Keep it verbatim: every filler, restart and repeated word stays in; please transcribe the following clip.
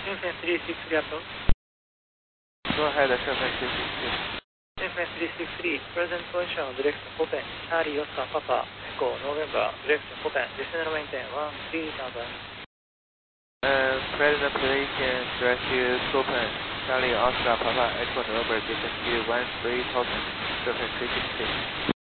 Infant three six three approach. Go ahead, Seven three six three. Infant three six three, present position of direct open. Charlie Oscar Papa, Echo November, direct open. Descend maintain one three thousand. Uh, present position, direct open. Charlie Oscar Papa, Echo November, descend one three thousand. Seven three six three.